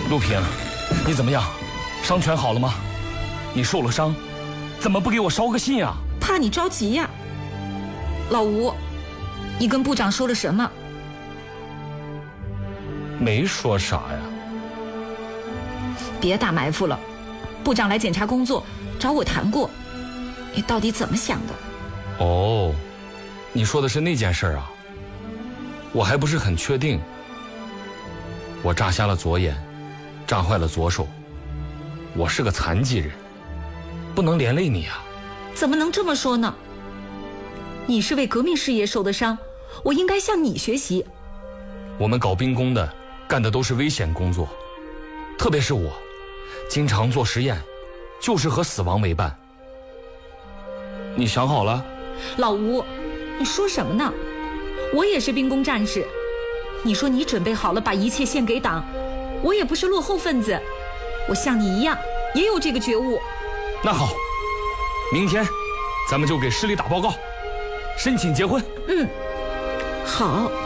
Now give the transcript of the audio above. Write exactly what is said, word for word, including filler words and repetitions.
陆平，你怎么样？伤全好了吗？你受了伤，怎么不给我捎个信啊？ 怕你着急呀。老吴，你跟部长说了什么？ 没说啥呀。 别打埋伏了，部长来检查工作，找我谈过。你到底怎么想的？ 哦，你说的是那件事啊？我还不是很确定。我炸瞎了左眼，炸坏了左手，我是个残疾人，不能连累你啊。 怎么能这么说呢？你是为革命事业受的伤，我应该向你学习。 我们搞兵工的干的都是危险工作，特别是我经常做实验，就是和死亡为伴。你想好了？ 老吴，你说什么呢？我也是兵工战士，你说你准备好了把一切献给党，我也不是落后分子，我像你一样也有这个觉悟。 那好，明天咱们就给市里打报告，申请结婚。 嗯，好。